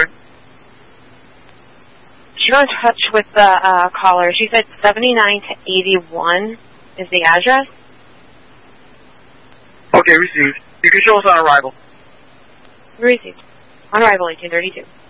number? You're in touch with the caller. She said 79 to 81 is the address. Okay, received. You can show us on arrival. Received. On arrival, 1832.